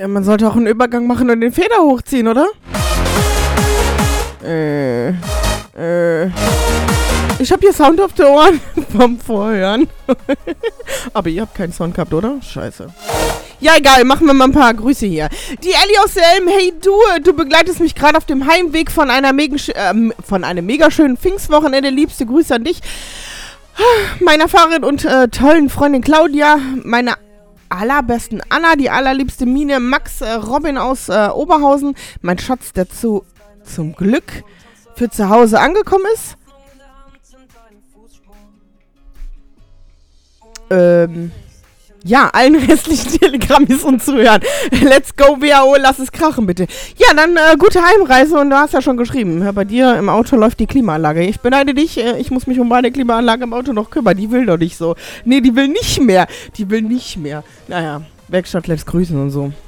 Man sollte auch einen Übergang machen und den Feder hochziehen, oder? Ich habe hier Sound auf den Ohren vom Vorhören. Aber ihr habt keinen Sound gehabt, oder? Scheiße. Ja, egal, machen wir mal ein paar Grüße hier. Die Ellie aus Selm, hey du begleitest mich gerade auf dem Heimweg von einem mega schönen Pfingstwochenende. Liebste Grüße an dich, meiner Fahrerin und tollen Freundin Claudia, meine allerbesten Anna, die allerliebste Mine, Max, Robin aus Oberhausen, mein Schatz, der zum Glück für zu Hause angekommen ist. Ja, allen restlichen Telegrammis und Zuhören. Let's go, WHO, lass es krachen, bitte. Ja, dann gute Heimreise und du hast ja schon geschrieben, bei dir im Auto läuft die Klimaanlage. Ich beneide dich, ich muss mich um meine Klimaanlage im Auto noch kümmern. Die will doch nicht so. Nee, die will nicht mehr. Naja, Werkstatt lässt grüßen und so.